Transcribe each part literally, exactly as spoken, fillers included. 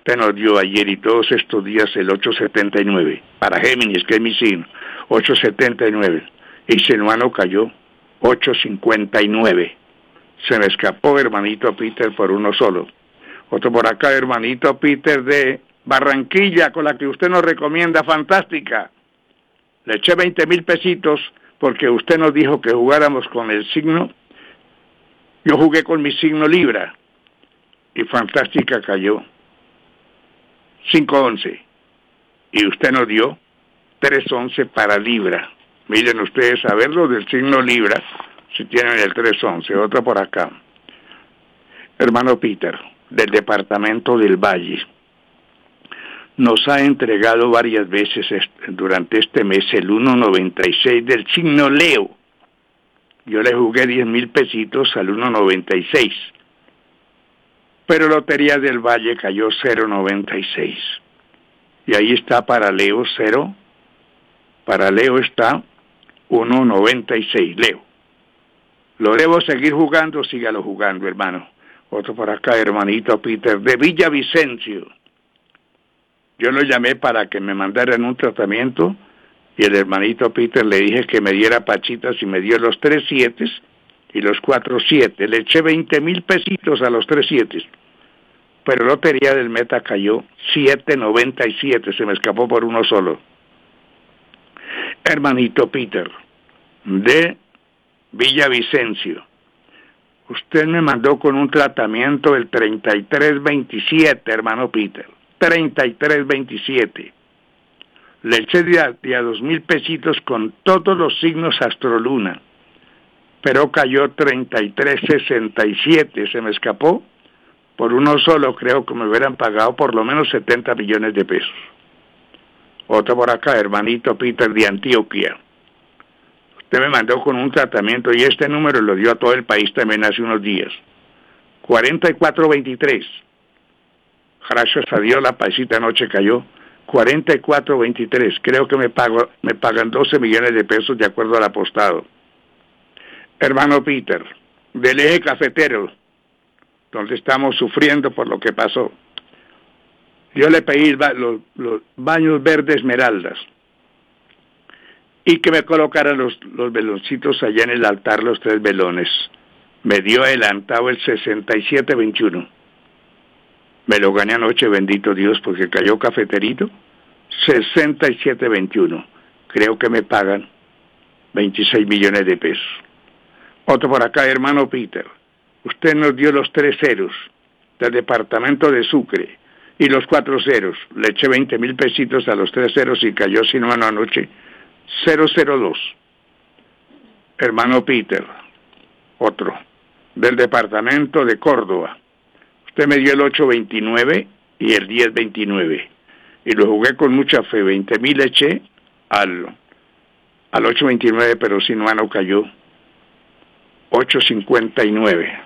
Usted nos dio ayer y todos estos días el ocho setenta y nueve. Para Géminis, que es mi signo, ocho setenta y nueve. Y Sinuano cayó ocho cincuenta y nueve. Se me escapó, hermanito Peter, por uno solo. Otro por acá, hermanito Peter de Barranquilla, con la que usted nos recomienda, fantástica. Le eché veinte mil pesitos porque usted nos dijo que jugáramos con el signo. Yo jugué con mi signo Libra y fantástica cayó cinco once. Y usted nos dio tres once para Libra. Miren ustedes a ver lo del signo Libra, si tienen el tres once. Otro por acá. Hermano Peter, del departamento del Valle, nos ha entregado varias veces durante este mes el uno noventa y seis del signo Leo. Yo le jugué diez mil pesitos al uno noventa y seis. Pero Lotería del Valle cayó cero noventa y seis. Y ahí está para Leo cero. Para Leo está uno noventa y seis, Leo. Lo debo seguir jugando, sígalo jugando, hermano. Otro por acá, hermanito Peter, de Villavicencio. Yo lo llamé para que me mandaran un tratamiento y el hermanito Peter le dije que me diera pachitas y me dio los tres siete y los cuatro siete. Le eché veinte mil pesitos a los tres siete. Pero Lotería del Meta cayó siete noventa y siete, se me escapó por uno solo. Hermanito Peter, de Villavicencio. Usted me mandó con un tratamiento el treinta y tres veintisiete, hermano Peter. treinta y tres veintisiete. Le eché de a, de a dos mil pesitos con todos los signos astroluna. Pero cayó treinta y tres sesenta y siete. Se me escapó. Por uno solo creo que me hubieran pagado por lo menos setenta millones de pesos. Otro por acá, hermanito Peter de Antioquia. Usted me mandó con un tratamiento y este número lo dio a todo el país también hace unos días. cuarenta y cuatro veintitrés. Gracias a Dios la paisita anoche cayó. cuarenta y cuatro veintitrés. Creo que me pago, me pagan doce millones de pesos de acuerdo al apostado. Hermano Peter, del eje cafetero, donde estamos sufriendo por lo que pasó. Yo le pedí los, los baños verde esmeraldas y que me colocaran los, los veloncitos allá en el altar, los tres velones. Me dio adelantado el sesenta y siete veintiuno. Me lo gané anoche, bendito Dios, porque cayó cafeterito. sesenta y siete veintiuno. Creo que me pagan veintiséis millones de pesos. Otro por acá, hermano Peter. Usted nos dio los tres ceros del departamento de Sucre y los cuatro ceros. Le eché veinte mil pesitos a los tres ceros y cayó sin mano anoche cero cero dos. Hermano Peter, otro, del departamento de Córdoba. Usted me dio el ocho veintinueve y el diez veintinueve. Y lo jugué con mucha fe. veinte mil eché al, al ocho veintinueve, pero sin mano cayó ocho cincuenta y nueve.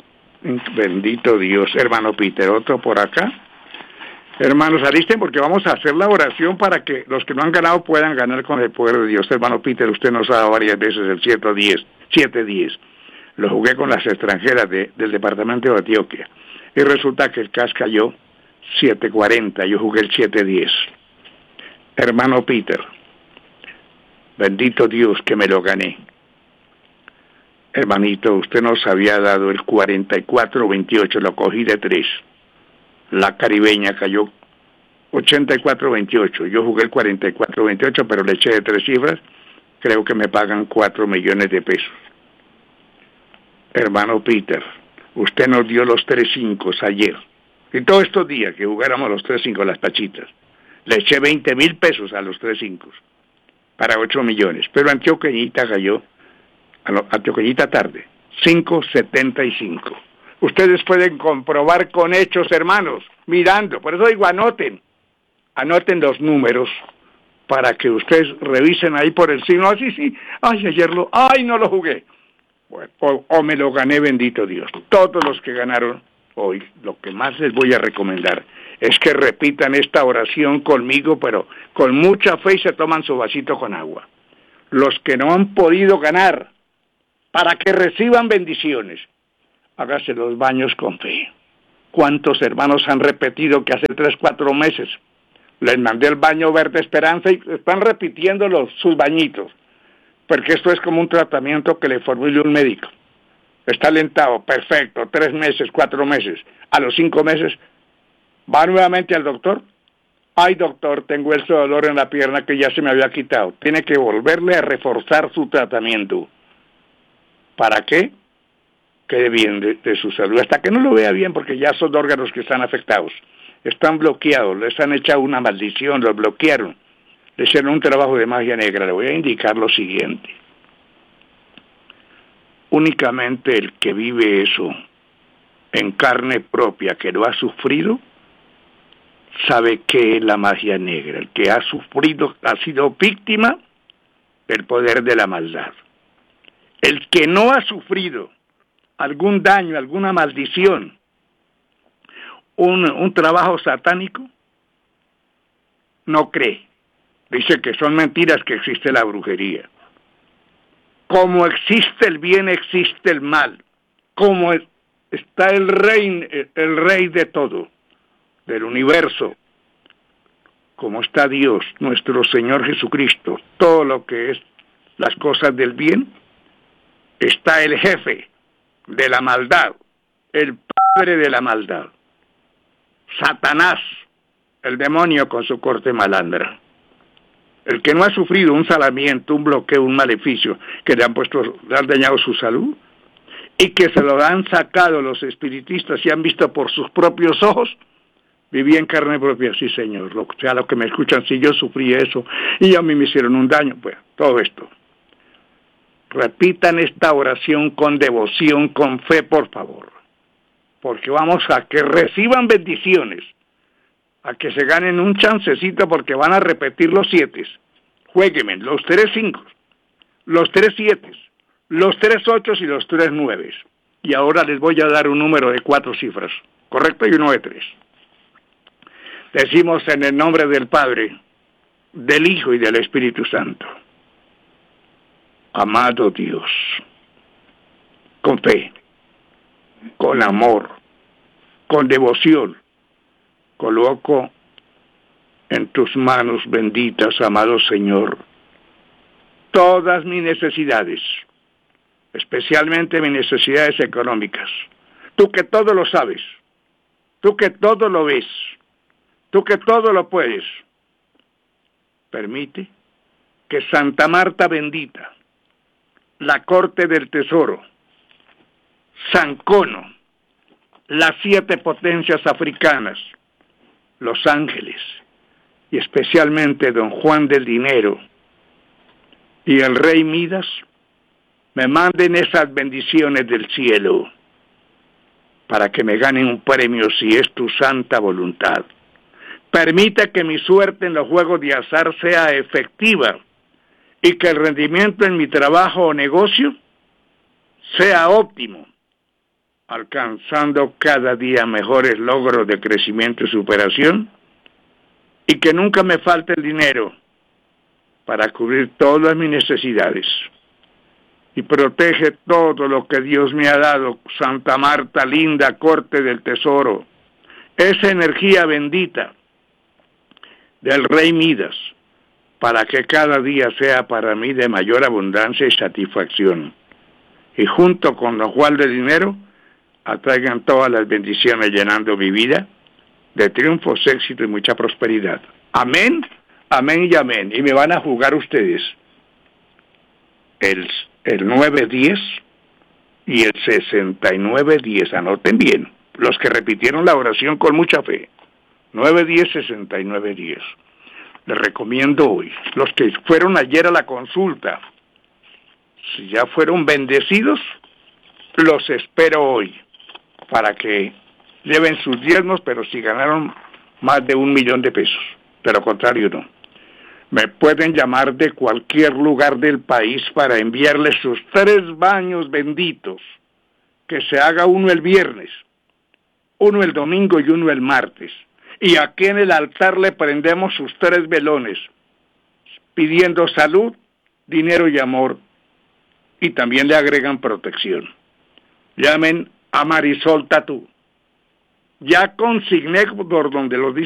Bendito Dios, hermano Peter. Otro por acá. Hermanos, alisten porque vamos a hacer la oración para que los que no han ganado puedan ganar con el poder de Dios. Hermano Peter, usted nos ha dado varias veces el siete diez. siete diez. Lo jugué con las extranjeras de, del departamento de Antioquia. Y resulta que el C A S cayó siete cuarenta. Yo jugué el siete diez. Hermano Peter, bendito Dios que me lo gané. Hermanito, usted nos había dado el cuarenta y cuatro veintiocho, lo cogí de tres. La caribeña cayó ochenta y cuatro veintiocho. Yo jugué el cuarenta y cuatro veintiocho, pero le eché de tres cifras. Creo que me pagan cuatro millones de pesos. Hermano Peter, usted nos dio los tres cinco ayer. Y todos estos días que jugáramos los tres cinco, las pachitas. Le eché veinte mil pesos a los tres cinco para ocho millones. Pero Antioqueñita cayó, Antioqueñita tarde, cinco setenta y cinco. Ustedes pueden comprobar con hechos, hermanos, mirando. Por eso digo, anoten. Anoten los números para que ustedes revisen ahí por el signo. Así, sí, sí. Ay, ayer lo... Ay, no lo jugué. Bueno, o, o me lo gané, bendito Dios. Todos los que ganaron hoy, lo que más les voy a recomendar es que repitan esta oración conmigo, pero con mucha fe y se toman su vasito con agua. Los que no han podido ganar, para que reciban bendiciones, hágase los baños con fe. ¿Cuántos hermanos han repetido que hace tres, cuatro meses les mandé el baño verde esperanza y están repitiendo los, sus bañitos? Porque esto es como un tratamiento que le formule un médico. Está alentado, perfecto, tres meses, cuatro meses. A los cinco meses, va nuevamente al doctor. Ay, doctor, tengo ese dolor en la pierna que ya se me había quitado. Tiene que volverle a reforzar su tratamiento. ¿Para qué? Quede bien de, de su salud. Hasta que no lo vea bien, porque ya son órganos que están afectados. Están bloqueados, les han echado una maldición, los bloquearon. Le hicieron un trabajo de magia negra. Le voy a indicar lo siguiente. Únicamente el que vive eso en carne propia, que lo ha sufrido, sabe qué es la magia negra. El que ha sufrido, ha sido víctima del poder de la maldad. El que no ha sufrido algún daño, alguna maldición, un, un trabajo satánico, no cree. Dice que son mentiras, que existe la brujería. Como existe el bien, existe el mal. Como está el rey, el rey de todo, del universo, como está Dios, nuestro Señor Jesucristo, todo lo que es las cosas del bien, está el jefe de la maldad, el padre de la maldad, Satanás, el demonio con su corte malandra. El que no ha sufrido un salamiento, un bloqueo, un maleficio, que le han puesto, le han dañado su salud, y que se lo han sacado los espiritistas y han visto por sus propios ojos, viví en carne propia, sí señor, lo, o sea, los que me escuchan, si yo sufrí eso, y a mí me hicieron un daño, pues, todo esto. Repitan esta oración con devoción, con fe, por favor, porque vamos a que reciban bendiciones, a que se ganen un chancecito, porque van a repetir los siete. Juéguenme los tres cinco, los tres siete, los tres ocho y los tres nueve. Y ahora les voy a dar un número de cuatro cifras, ¿correcto? Y uno de tres. Decimos en el nombre del Padre, del Hijo y del Espíritu Santo. Amado Dios, con fe, con amor, con devoción, coloco en tus manos benditas, amado Señor, todas mis necesidades, especialmente mis necesidades económicas. Tú que todo lo sabes, tú que todo lo ves, tú que todo lo puedes, permite que Santa Marta bendita, la corte del tesoro, San Cono, las siete potencias africanas, los ángeles, y especialmente don Juan del Dinero y el rey Midas, me manden esas bendiciones del cielo para que me ganen un premio si es tu santa voluntad. Permite que mi suerte en los juegos de azar sea efectiva y que el rendimiento en mi trabajo o negocio sea óptimo, alcanzando cada día mejores logros de crecimiento y superación, y que nunca me falte el dinero para cubrir todas mis necesidades. Y protege todo lo que Dios me ha dado, Santa Marta, linda corte del tesoro, esa energía bendita del rey Midas, para que cada día sea para mí de mayor abundancia y satisfacción. Y junto con don Juan del Dinero, atraigan todas las bendiciones, llenando mi vida de triunfos, éxito y mucha prosperidad. Amén, amén y amén. Y me van a jugar ustedes el, el nueve diez y el sesenta y nueve diez. Anoten bien, los que repitieron la oración con mucha fe. nueve diez, sesenta y nueve diez. Les recomiendo hoy, los que fueron ayer a la consulta, si ya fueron bendecidos, los espero hoy, para que lleven sus diezmos, pero si ganaron más de un millón de pesos. De lo contrario, no. Me pueden llamar de cualquier lugar del país para enviarles sus tres baños benditos, que se haga uno el viernes, uno el domingo y uno el martes. Y aquí en el altar le prendemos sus tres velones, pidiendo salud, dinero y amor, y también le agregan protección. Llamen a Marisol Tatú Ya consigné por donde lo dice